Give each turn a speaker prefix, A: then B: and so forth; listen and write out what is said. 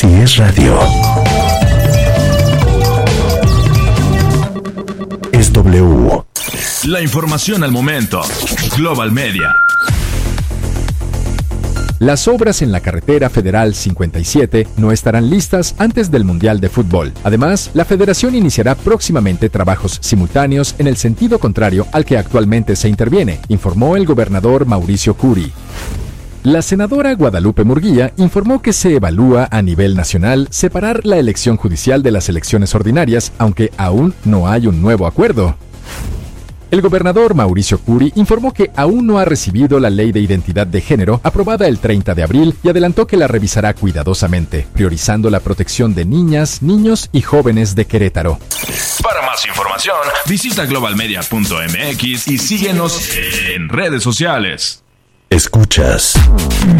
A: Si es radio, es W.
B: La información al momento. Global Media.
C: Las obras en la carretera federal 57 no estarán listas antes del Mundial de Fútbol. Además, la Federación iniciará próximamente trabajos simultáneos en el sentido contrario al que actualmente se interviene, informó el gobernador Mauricio Curi. La senadora Guadalupe Murguía informó que se evalúa a nivel nacional separar la elección judicial de las elecciones ordinarias, aunque aún no hay un nuevo acuerdo. El gobernador Mauricio Curi informó que aún no ha recibido la Ley de Identidad de Género aprobada el 30 de abril y adelantó que la revisará cuidadosamente, priorizando la protección de niñas, niños y jóvenes de Querétaro.
B: Para más información, visita globalmedia.mx y síguenos en redes sociales.
A: Escuchas